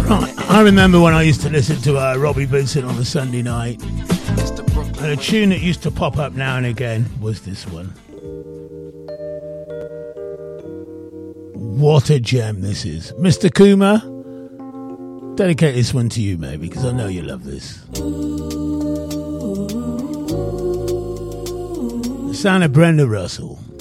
I remember when I used to listen to Robbie Vincent on a Sunday night, and a tune that used to pop up now and again was this one. What a gem this is. Mr. Kuma, dedicate this one to you, mate, because I know you love this. The sound of Brenda Russell.